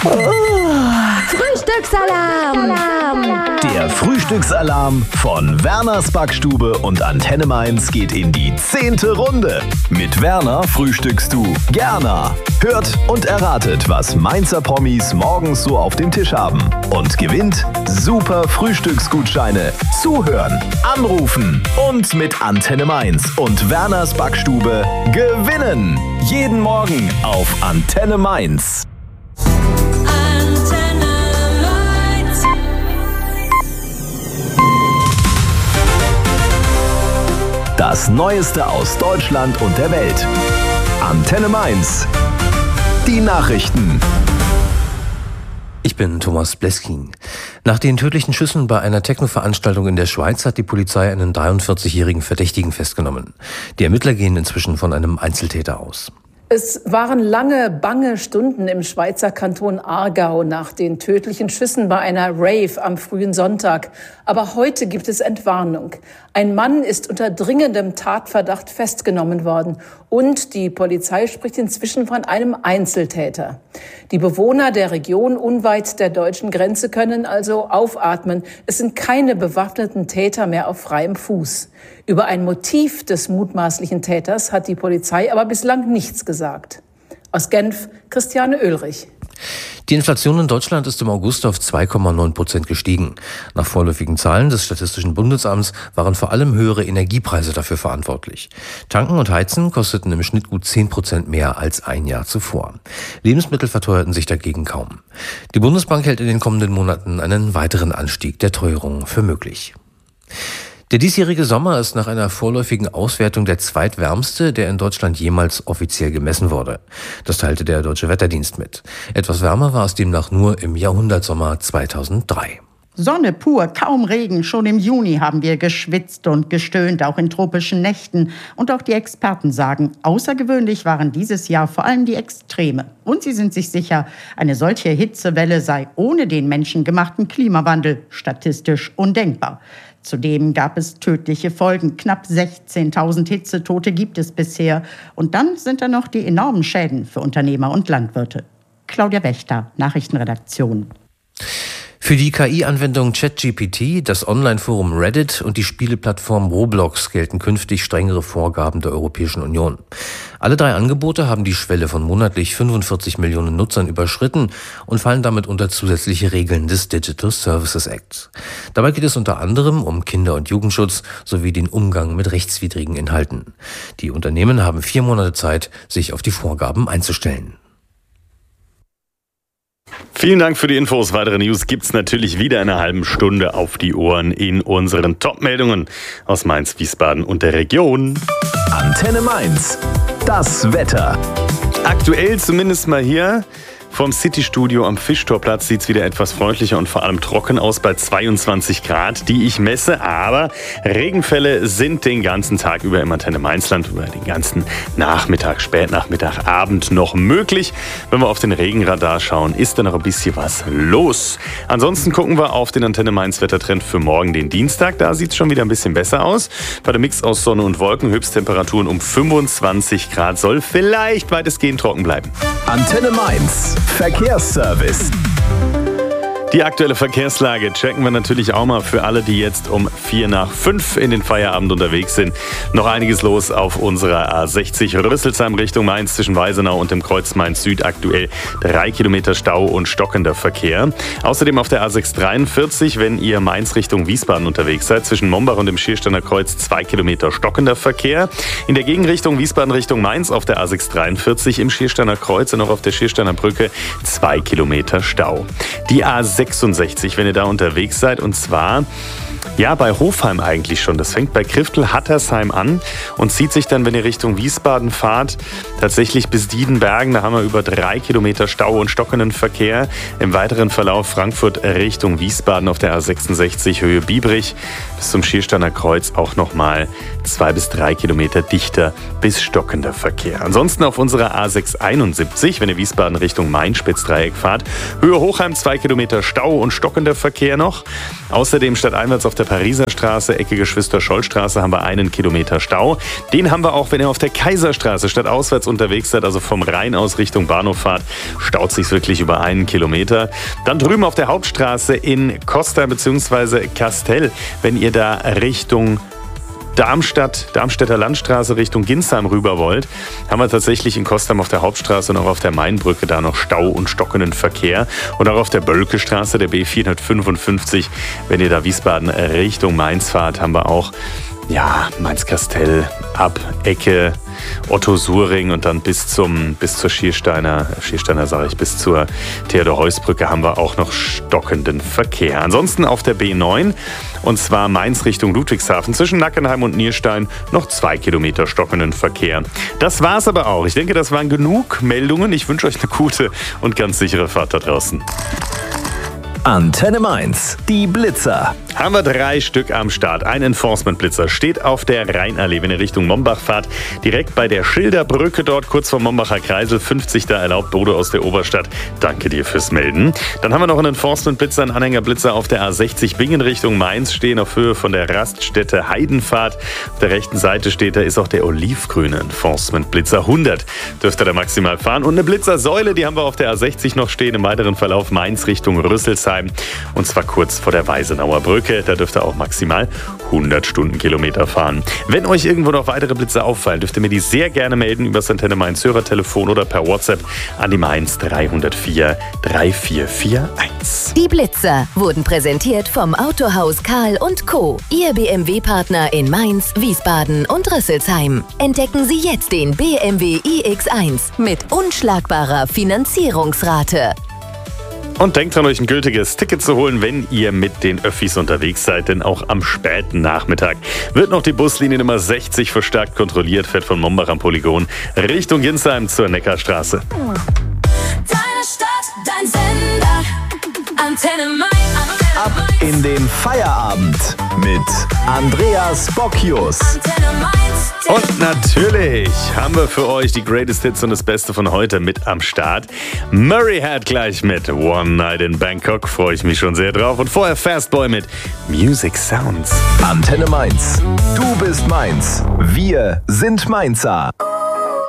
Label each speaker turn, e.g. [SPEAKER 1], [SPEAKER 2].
[SPEAKER 1] Frühstücksalarm!
[SPEAKER 2] Der Frühstücksalarm von Werners Backstube und Antenne Mainz geht in die 10. Runde. Mit Werner frühstückst du gerne. Hört und erratet, was Mainzer Promis morgens so auf dem Tisch haben. Und gewinnt super Frühstücksgutscheine. Zuhören, anrufen und mit Antenne Mainz und Werners Backstube gewinnen. Jeden Morgen auf Antenne Mainz. Das Neueste aus Deutschland und der Welt. Antenne Mainz. Die Nachrichten.
[SPEAKER 3] Ich bin Thomas Bleskin. Nach den tödlichen Schüssen bei einer Techno-Veranstaltung in der Schweiz hat die Polizei einen 43-jährigen Verdächtigen festgenommen. Die Ermittler gehen inzwischen von einem Einzeltäter aus.
[SPEAKER 4] Es waren lange, bange Stunden im Schweizer Kanton Aargau nach den tödlichen Schüssen bei einer Rave am frühen Sonntag. Aber heute gibt es Entwarnung. Ein Mann ist unter dringendem Tatverdacht festgenommen worden. Und die Polizei spricht inzwischen von einem Einzeltäter. Die Bewohner der Region unweit der deutschen Grenze können also aufatmen. Es sind keine bewaffneten Täter mehr auf freiem Fuß. Über ein Motiv des mutmaßlichen Täters hat die Polizei aber bislang nichts gesagt. Aus Genf, Christiane Oehlrich.
[SPEAKER 3] Die Inflation in Deutschland ist im August auf 2,9% gestiegen. Nach vorläufigen Zahlen des Statistischen Bundesamts waren vor allem höhere Energiepreise dafür verantwortlich. Tanken und Heizen kosteten im Schnitt gut 10% mehr als ein Jahr zuvor. Lebensmittel verteuerten sich dagegen kaum. Die Bundesbank hält in den kommenden Monaten einen weiteren Anstieg der Teuerung für möglich. Der diesjährige Sommer ist nach einer vorläufigen Auswertung der zweitwärmste, der in Deutschland jemals offiziell gemessen wurde. Das teilte der Deutsche Wetterdienst mit. Etwas wärmer war es demnach nur im Jahrhundertsommer 2003.
[SPEAKER 5] Sonne pur, kaum Regen. Schon im Juni haben wir geschwitzt und gestöhnt, auch in tropischen Nächten. Und auch die Experten sagen, außergewöhnlich waren dieses Jahr vor allem die Extreme. Und sie sind sich sicher, eine solche Hitzewelle sei ohne den menschengemachten Klimawandel statistisch undenkbar. Zudem gab es tödliche Folgen. Knapp 16.000 Hitzetote gibt es bisher. Und dann sind da noch die enormen Schäden für Unternehmer und Landwirte. Claudia Wächter, Nachrichtenredaktion.
[SPEAKER 3] Für die KI-Anwendung ChatGPT, das Online-Forum Reddit und die Spieleplattform Roblox gelten künftig strengere Vorgaben der Europäischen Union. Alle drei Angebote haben die Schwelle von monatlich 45 Millionen Nutzern überschritten und fallen damit unter zusätzliche Regeln des Digital Services Act. Dabei geht es unter anderem um Kinder- und Jugendschutz sowie den Umgang mit rechtswidrigen Inhalten. Die Unternehmen haben 4 Monate Zeit, sich auf die Vorgaben einzustellen.
[SPEAKER 6] Vielen Dank für die Infos. Weitere News gibt's natürlich wieder in einer halben Stunde auf die Ohren in unseren Top-Meldungen aus Mainz, Wiesbaden und der Region.
[SPEAKER 2] Antenne Mainz. Das Wetter.
[SPEAKER 6] Aktuell zumindest mal hier vom City-Studio am Fischtorplatz sieht es wieder etwas freundlicher und vor allem trocken aus bei 22 Grad, die ich messe. Aber Regenfälle sind den ganzen Tag über im Antenne Mainzland, über den ganzen Nachmittag, Spätnachmittag, Abend noch möglich. Wenn wir auf den Regenradar schauen, ist da noch ein bisschen was los. Ansonsten gucken wir auf den Antenne Mainz Wettertrend für morgen, den Dienstag. Da sieht es schon wieder ein bisschen besser aus. Bei dem Mix aus Sonne und Wolken, Höchsttemperaturen um 25 Grad, soll vielleicht weitestgehend trocken bleiben.
[SPEAKER 2] Antenne Mainz. Verkehrsservice.
[SPEAKER 6] Die aktuelle Verkehrslage checken wir natürlich auch mal für alle, die jetzt um 4:05 in den Feierabend unterwegs sind. Noch einiges los auf unserer A60 Rüsselsheim Richtung Mainz zwischen Weisenau und dem Kreuz Mainz Süd. Aktuell 3 Kilometer Stau und stockender Verkehr. Außerdem auf der A643, wenn ihr Mainz Richtung Wiesbaden unterwegs seid, zwischen Mombach und dem Schiersteiner Kreuz 2 Kilometer stockender Verkehr. In der Gegenrichtung Wiesbaden Richtung Mainz auf der A643 im Schiersteiner Kreuz und auch auf der Schiersteiner Brücke 2 Kilometer Stau. Die A66, wenn ihr da unterwegs seid, und zwar bei Hofheim eigentlich schon. Das fängt bei Kriftel-Hattersheim an und zieht sich dann, wenn ihr Richtung Wiesbaden fahrt, tatsächlich bis Diedenbergen. Da haben wir über 3 Kilometer Stau und stockenden Verkehr. Im weiteren Verlauf Frankfurt Richtung Wiesbaden auf der A66 Höhe Biebrich bis zum Schiersteiner Kreuz auch nochmal 2 bis 3 Kilometer dichter bis stockender Verkehr. Ansonsten auf unserer A671, wenn ihr Wiesbaden Richtung Main-Spitzdreieck fahrt, Höhe Hochheim 2 Kilometer Stau und stockender Verkehr noch. Außerdem stadteinwärts auf der Pariser Straße, Ecke Geschwister-Scholl-Straße, haben wir 1 Kilometer Stau. Den haben wir auch, wenn ihr auf der Kaiserstraße stadtauswärts unterwegs seid, also vom Rhein aus Richtung Bahnhof fahrt, staut sich wirklich über 1 Kilometer. Dann drüben auf der Hauptstraße in Kostheim bzw. Kastel, wenn ihr da Richtung Darmstädter Landstraße Richtung Ginsheim rüber wollt, haben wir tatsächlich in Kostheim auf der Hauptstraße und auch auf der Mainbrücke da noch Stau und stockenden Verkehr. Und auch auf der Bölkestraße, der B455, wenn ihr da Wiesbaden Richtung Mainz fahrt, haben wir auch Mainz-Kastel ab Ecke Otto-Suring und dann bis zur Schiersteiner bis zur Theodor-Heuss-Brücke haben wir auch noch stockenden Verkehr. Ansonsten auf der B9, und zwar Mainz Richtung Ludwigshafen, zwischen Nackenheim und Nierstein noch 2 Kilometer stockenden Verkehr. Das war's aber auch. Ich denke, das waren genug Meldungen. Ich wünsche euch eine gute und ganz sichere Fahrt da draußen.
[SPEAKER 2] Antenne Mainz, die Blitzer.
[SPEAKER 6] Haben wir 3 Stück am Start. Ein Enforcement-Blitzer steht auf der Rheinallee, wenn ihr Richtung Mombach fahrt. Direkt bei der Schilderbrücke dort, kurz vor Mombacher Kreisel. 50 da erlaubt, Bodo aus der Oberstadt. Danke dir fürs Melden. Dann haben wir noch einen Enforcement-Blitzer, einen Anhängerblitzer auf der A60 Bingen Richtung Mainz stehen, auf Höhe von der Raststätte Heidenfahrt. Auf der rechten Seite steht, da ist auch der olivgrüne Enforcement-Blitzer. 100 dürft ihr da maximal fahren. Und eine Blitzersäule, die haben wir auf der A60 noch stehen, im weiteren Verlauf Mainz Richtung Rüsselsheim. Und zwar kurz vor der Weisenauer Brücke. Da dürft ihr auch maximal 100 Stundenkilometer fahren. Wenn euch irgendwo noch weitere Blitze auffallen, dürft ihr mir die sehr gerne melden über das Antenne Mainz Hörertelefon oder per WhatsApp an die Mainz 304 3441.
[SPEAKER 1] Die Blitzer wurden präsentiert vom Autohaus Karl & Co. Ihr BMW-Partner in Mainz, Wiesbaden und Rüsselsheim. Entdecken Sie jetzt den BMW iX1 mit unschlagbarer Finanzierungsrate.
[SPEAKER 6] Und denkt dran, euch ein gültiges Ticket zu holen, wenn ihr mit den Öffis unterwegs seid, denn auch am späten Nachmittag wird noch die Buslinie Nummer 60 verstärkt kontrolliert, fährt von Mombach am Polygon Richtung Ginsheim zur Neckarstraße.
[SPEAKER 7] Deine Stadt, dein Sender, Antenne Mainz.
[SPEAKER 2] Ab in den Feierabend mit Andreas Bocchius.
[SPEAKER 7] Antenne Mainz.
[SPEAKER 6] Und natürlich haben wir für euch die Greatest Hits und das Beste von heute mit am Start. Murray Head gleich mit One Night in Bangkok, freue ich mich schon sehr drauf. Und vorher Fastboy mit Music Sounds.
[SPEAKER 2] Antenne Mainz. Du bist Mainz. Wir sind Mainzer.